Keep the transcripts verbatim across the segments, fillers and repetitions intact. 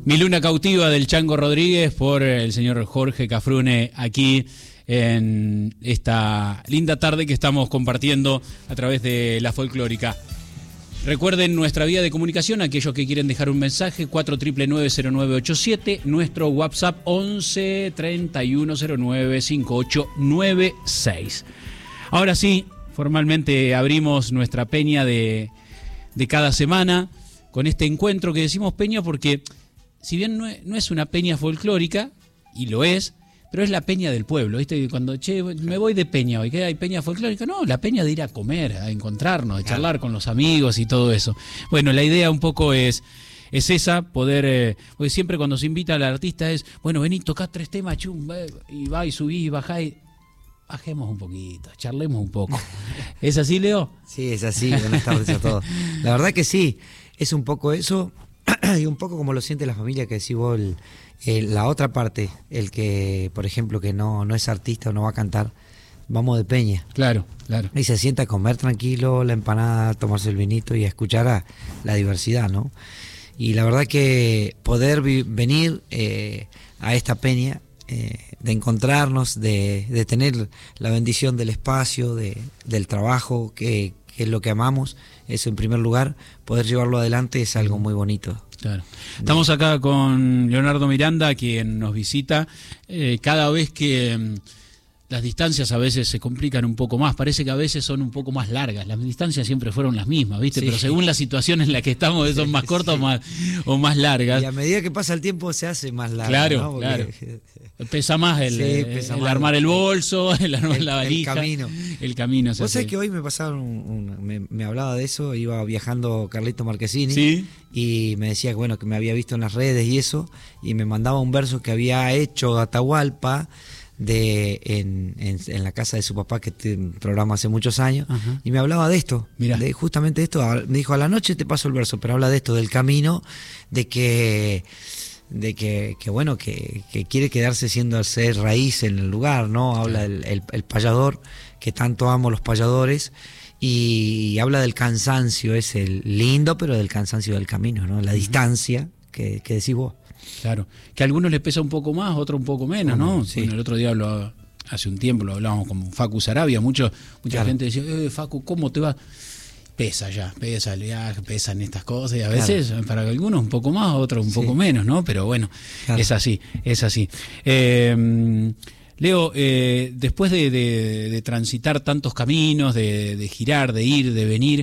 Mi luna cautiva del Chango Rodríguez por el señor Jorge Cafrune aquí en esta linda tarde que estamos compartiendo a través de la folclórica. Recuerden nuestra vía de comunicación, aquellos que quieren dejar un mensaje, cuatro nueve nueve cero nueve ocho siete, nuestro WhatsApp once treinta y uno cero nueve cincuenta y ocho noventa y seis. Ahora sí, formalmente abrimos nuestra peña de, de cada semana con este encuentro que decimos peña porque si bien no es, no es una peña folclórica, y lo es, pero es la peña del pueblo, ¿viste? Cuando, che, me voy de peña hoy, ¿qué hay peña folclórica? No, la peña de ir a comer, a encontrarnos, de charlar con los amigos y todo eso. Bueno, la idea un poco es, es esa, poder, eh, porque siempre cuando se invita al artista es, bueno, vení, tocá tres temas, chum, y va y subí y bajá y bajemos un poquito, charlemos un poco. ¿Es así, Leo? Sí, es así, buenas tardes a todos. La verdad que sí, es un poco eso, y un poco como lo siente la familia que decís vos, el, el, la otra parte, el que, por ejemplo, que no, no es artista o no va a cantar, vamos de peña. Claro, claro. Y se sienta a comer tranquilo, la empanada, tomarse el vinito y a escuchar a la diversidad, ¿no? Y la verdad que poder vi, venir eh, a esta peña, eh, de encontrarnos, de, de tener la bendición del espacio, de, del trabajo, que, que es lo que amamos, eso en primer lugar, poder llevarlo adelante es algo muy bonito. Claro. Estamos acá con Leonardo Miranda, quien nos visita. Eh, cada vez que mm, las distancias a veces se complican un poco más, parece que a veces son un poco más largas. Las distancias siempre fueron las mismas, ¿viste? Sí. Pero según la situación en la que estamos, son más cortas sí. o, más, o más largas. Y a medida que pasa el tiempo se hace más larga. Claro, ¿no? Porque... claro. Pesa más el, sí, pesa el más armar el bolso, el armar el, la valija. El camino. El camino. Vos sabés que hoy me pasaron, un, un, me, me hablaba de eso, iba viajando Carlito Marquesini. Sí. Y me decía que bueno, que me había visto en las redes y eso, y me mandaba un verso que había hecho Atahualpa de en, en, en la casa de su papá, que te, programa hace muchos años. Ajá. Y me hablaba de esto, Mirá. de justamente esto. Me dijo, a la noche te paso el verso, pero habla de esto, del camino, de que de que, que bueno, que, que quiere quedarse siendo ser raíz en el lugar, ¿no? Habla del el, el payador, que tanto amo los payadores, y, y habla del cansancio, es el lindo, pero del cansancio del camino, ¿no? La uh-huh. distancia que, que decís vos. Claro, que a algunos les pesa un poco más, a otros un poco menos, ¿no? Sí. Bueno, el otro día lo, hace un tiempo lo hablábamos con Facu Sarabia, mucho, mucha claro. gente decía, eh, Facu, ¿cómo te va? Pesa ya, pesa el viaje, pesan estas cosas, y a veces claro. para algunos un poco más, otros un sí. poco menos, ¿no? Pero bueno, claro. es así, es así. Eh, Leo, eh, después de, de, de transitar tantos caminos, de, de girar, de ir, de venir,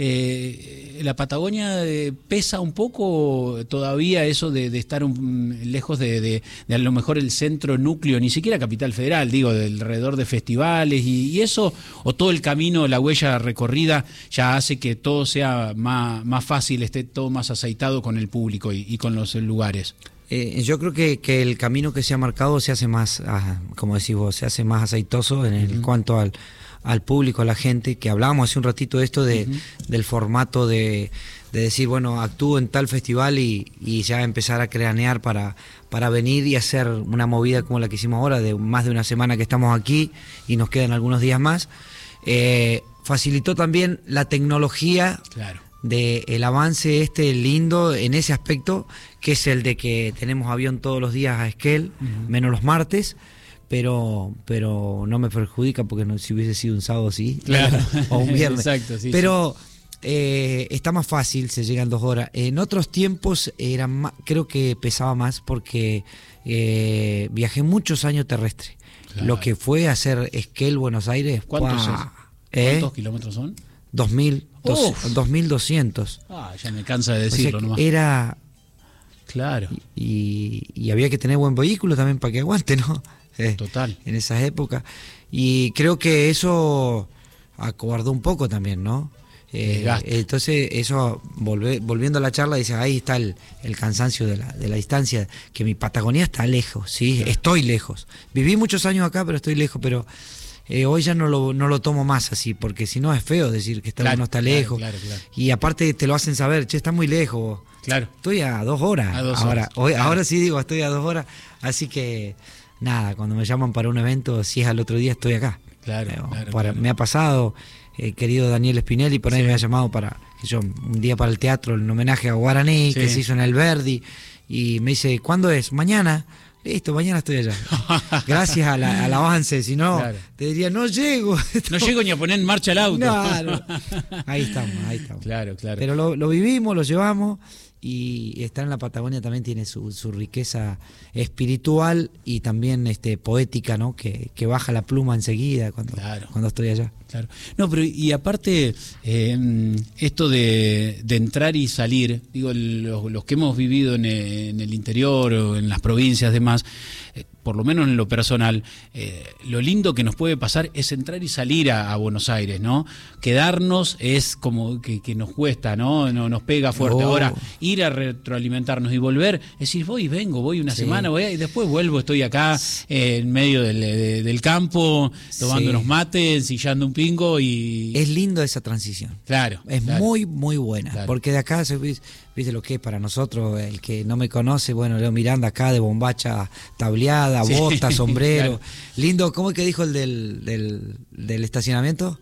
eh, ¿la Patagonia eh, pesa un poco todavía eso de, de estar un, lejos de, de, de a lo mejor el centro núcleo, ni siquiera Capital Federal, digo, de alrededor de festivales y, y eso, o todo el camino, la huella recorrida ya hace que todo sea más, más fácil, esté todo más aceitado con el público y, y con los lugares? Eh, yo creo que, que el camino que se ha marcado se hace más, ah, como decís vos, se hace más aceitoso en el, uh-huh. cuanto al, al público, a la gente, que hablábamos hace un ratito de esto, de, uh-huh. del formato de, de decir, bueno, actúo en tal festival y, y ya empezar a cranear para, para venir y hacer una movida como la que hicimos ahora, de más de una semana que estamos aquí y nos quedan algunos días más. Eh, facilitó también la tecnología. Claro. De el avance este lindo en ese aspecto, que es el de que tenemos avión todos los días a Esquel, uh-huh. menos los martes, pero pero no me perjudica porque no, si hubiese sido un sábado sí, claro. o un viernes. Exacto, sí, pero sí. Eh, está más fácil, se llegan dos horas. En otros tiempos era más, creo que pesaba más porque eh, viajé muchos años terrestre. Claro. Lo que fue hacer Esquel, Buenos Aires. ¿Cuántos, es? ¿Cuántos ¿Eh? kilómetros son? dos mil, dos mil doscientos. Ah, ya me cansa de decirlo, o sea, nomás. Era... Claro. Y, y había que tener buen vehículo también para que aguante, ¿no? Eh, Total. En esas épocas. Y creo que eso acobardó un poco también, ¿no? Eh, entonces, eso, volve, volviendo a la charla, dice, ahí está el, el cansancio de la, de la distancia, que mi Patagonia está lejos, ¿sí? Claro. Estoy lejos. Viví muchos años acá, pero estoy lejos, pero... Eh, hoy ya no lo, no lo tomo más así, porque si no es feo decir que está, claro, uno está lejos. Claro, claro, claro. Y aparte te lo hacen saber, che, está muy lejos. Claro. Estoy a dos horas. A dos ahora, horas. Hoy, claro. ahora sí digo, estoy a dos horas. Así que, nada, cuando me llaman para un evento, si es al otro día, estoy acá. Claro, eh, claro, para, claro. Me ha pasado, eh, querido Daniel Spinelli, por ahí sí. me ha llamado para, que yo, un día para el teatro, en homenaje a Guaraní, sí. que se hizo en el Verdi. y me dice, ¿cuándo es? Mañana. Listo, mañana estoy allá. Gracias a la, al avance, si no, claro. te diría, no llego. No llego ni a poner en marcha el auto. Claro. Ahí estamos, ahí estamos. Claro, claro. Pero lo, lo vivimos, lo llevamos, y estar en la Patagonia también tiene su, su riqueza espiritual y también este poética, ¿no? Que, que baja la pluma enseguida cuando, claro. cuando estoy allá. Claro. No, pero y aparte, eh, esto de, de entrar y salir, digo, los, los que hemos vivido en el, en el interior o en las provincias, demás, eh, por lo menos en lo personal, eh, lo lindo que nos puede pasar es entrar y salir a, a Buenos Aires, ¿no? Quedarnos es como que, que nos cuesta, ¿no? No nos pega fuerte. Oh. Ahora, ir a retroalimentarnos y volver, es decir, voy y vengo, voy una sí. semana, voy a, y después vuelvo, estoy acá eh, en medio del, de, del campo, tomando sí. unos mates, ensillando un pingo y... Es lindo esa transición. Claro. Es claro. muy, muy buena, claro. porque de acá se viste lo que es para nosotros, el que no me conoce, bueno, Leo Miranda acá de bombacha tableada, sí, bota, sombrero, claro. lindo, ¿cómo es que dijo el del, del, del estacionamiento?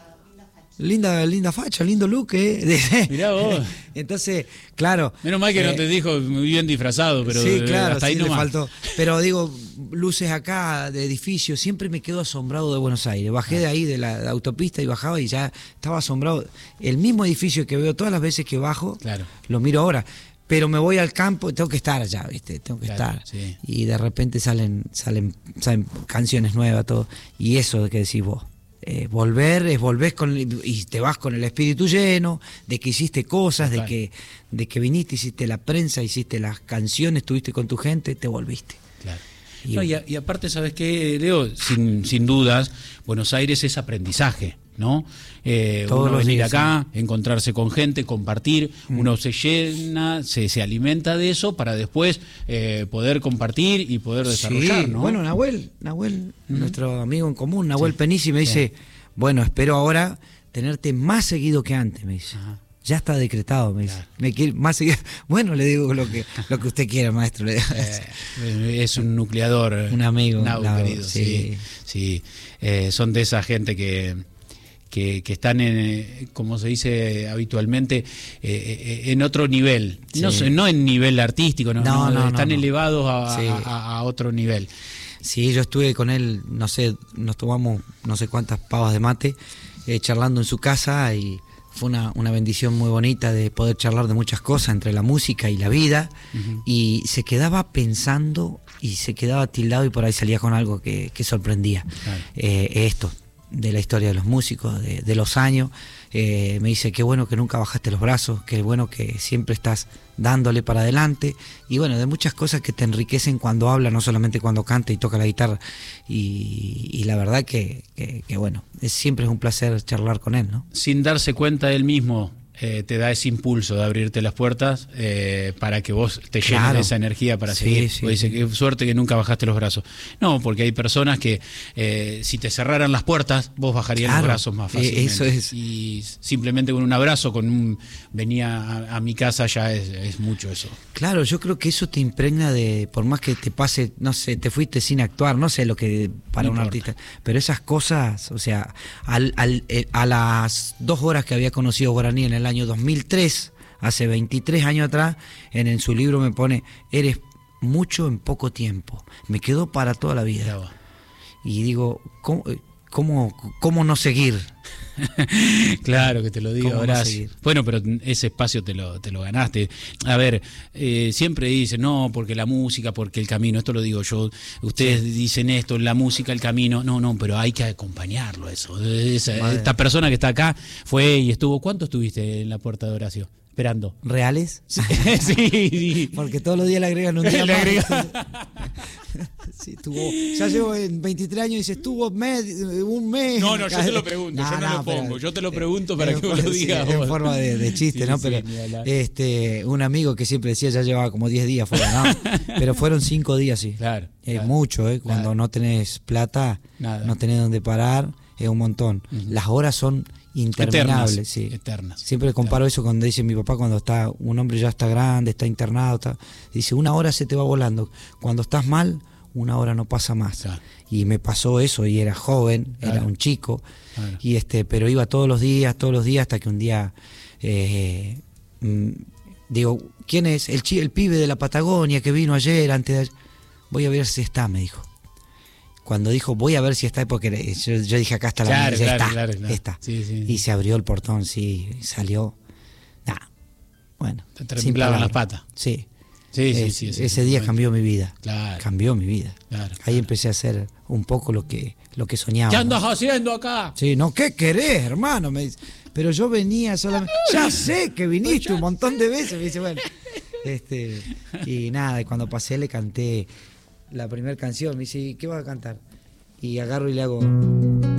Linda, linda facha, lindo look, ¿eh? Mirá vos. Entonces, claro. Menos mal que eh, no te dijo muy bien disfrazado, pero sí, claro, hasta ahí sí no le faltó. Pero digo, luces acá de edificios, siempre me quedo asombrado de Buenos Aires. Bajé ah. de ahí de la, de la autopista y bajaba y ya estaba asombrado. El mismo edificio que veo todas las veces que bajo, claro. lo miro ahora. Pero me voy al campo y tengo que estar allá, ¿viste? Tengo que claro, estar. Sí. Y de repente salen, salen, salen canciones nuevas, todo. Y eso de que decís vos. Eh, volver es volver con y te vas con el espíritu lleno de que hiciste cosas, claro. de que de que viniste, hiciste la prensa, hiciste las canciones, estuviste con tu gente, te volviste. Claro. Y, no, y, a, y aparte, ¿sabes qué, Leo? Sin, sin dudas, Buenos Aires es aprendizaje, ¿no? Eh, Todos uno venir días, acá, sí. encontrarse con gente, compartir, mm. uno se llena, se, se alimenta de eso para después eh, poder compartir y poder desarrollar, sí. ¿no? Bueno, Nahuel, Nahuel, mm. nuestro amigo en común, Nahuel sí. Penici, me dice, sí. bueno, espero ahora tenerte más seguido que antes, me dice. Ajá. Ya está decretado, me dice. Claro. Me quiere más seguido. Bueno, le digo lo que lo que usted quiera, maestro. Le eh, es un nucleador. Un amigo. Un amigo querido, sí. sí, sí. Eh, son de esa gente que, que, que están, en, como se dice habitualmente, eh, en otro nivel. Sí. No, no en nivel artístico, no, no, no, no están no, no. elevados a, sí. a, a otro nivel. Sí, yo estuve con él, no sé, nos tomamos no sé cuántas pavas de mate, eh, charlando en su casa y... Fue una, una bendición muy bonita de poder charlar de muchas cosas entre la música y la vida. Uh-huh. Y se quedaba pensando y se quedaba tildado y por ahí salía con algo que, que sorprendía. Claro. Eh, esto, de la historia de los músicos, de, de los años. Eh, me dice, qué bueno que nunca bajaste los brazos, qué bueno que siempre estás dándole para adelante. Y bueno, de muchas cosas que te enriquecen cuando habla, no solamente cuando canta y toca la guitarra. Y, y la verdad que, que, que bueno, es, siempre es un placer charlar con él, ¿no? Sin darse cuenta él mismo, eh, te da ese impulso de abrirte las puertas eh, para que vos te llenes claro. de esa energía para sí, seguir. Sí, dice, sí. qué suerte que nunca bajaste los brazos. No, porque hay personas que eh, si te cerraran las puertas, vos bajarías claro. los brazos más fácilmente. Eso es. Y simplemente con un abrazo, con un venía a, a mi casa, ya es, es mucho eso. Claro, yo creo que eso te impregna de, por más que te pase, no sé, te fuiste sin actuar, no sé lo que para no un importa. Artista, pero esas cosas, o sea, al, al, a las dos horas que había conocido Guaraní en el año dos mil tres, hace veintitrés años atrás, en, en su libro me pone, eres mucho en poco tiempo, me quedó para toda la vida. Claro. Y digo, ¿cómo, cómo, cómo no seguir? Claro que te lo digo, Horacio. No bueno, pero ese espacio te lo, te lo ganaste. A ver, eh, siempre dicen, no, porque la música, porque el camino, esto lo digo yo, ustedes sí. dicen esto, la música, el camino, no, no, pero hay que acompañarlo eso. Esa, esta persona que está acá fue y estuvo, ¿cuánto estuviste en la puerta de Horacio? Esperando. ¿Reales? Sí, sí. Porque todos los días le agregan un día le más. Sí, estuvo, ya llevo en veintitrés años y dice, estuvo med, un mes. No, no, yo te lo pregunto, no, yo no, no lo pongo, pero, yo te lo pregunto para que vos lo digas. Sí, en forma de, de chiste, sí, ¿no? Sí, pero este, un amigo que siempre decía, ya llevaba como diez días fuera, ¿no? Pero fueron cinco días, sí. Claro. Es claro, mucho, ¿eh? Cuando claro. no tenés plata, nada. No tenés dónde parar, es un montón. Uh-huh. Las horas son interminables, eternas, sí. Eternas. Siempre comparo claro. eso cuando dice mi papá, cuando está un hombre ya está grande, está internado, está, dice, una hora se te va volando. Cuando estás mal, una hora no pasa más. Claro. Y me pasó eso, y era joven, claro. era un chico, claro. y este, pero iba todos los días, todos los días, hasta que un día eh, Digo, ¿quién es? El, chi, el pibe de la Patagonia que vino ayer, antes de ayer. Voy a ver si está, me dijo. Cuando dijo, voy a ver si está, porque yo, yo dije, acá está la claro, mía, claro, está, claro, claro. está. Sí, sí. Y se abrió el portón, sí, salió. Nah, bueno. Te temblaban las patas. Sí. Sí, sí, es, sí, sí, ese sí, día bueno. cambió mi vida. Claro. Cambió mi vida. Claro, Ahí claro. empecé a hacer un poco lo que, lo que soñaba. ¿Qué andas ¿no? haciendo acá? Sí, no, ¿qué querés, hermano? Me dice. Pero yo venía solamente. Ya sé que viniste un montón de veces. Me dice, bueno. Este, y nada, y cuando pasé le canté la primera canción. Me dice, ¿qué vas a cantar? Y agarro y le hago.